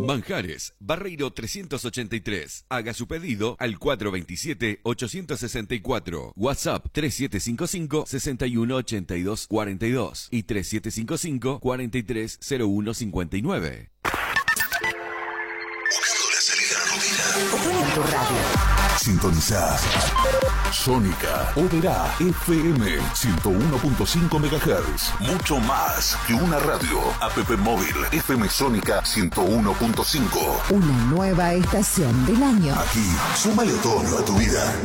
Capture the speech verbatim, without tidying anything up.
Manjares, Barreiro trescientos ochenta y tres. Haga su pedido al cuatro dos siete, ocho seis cuatro. WhatsApp tres siete cinco cinco, seis uno ocho dos cuatro dos y tres siete cinco cinco, cuatro tres cero uno cinco nueve. Buscando la salida a la rutina. Pon en tu radio. Sintonizá Sónica Oberá F M ciento uno punto cinco megahertz. Mucho más que una radio. App móvil F M Sónica ciento uno punto cinco. Una nueva estación del año. Aquí, súmale otoño a tu vida.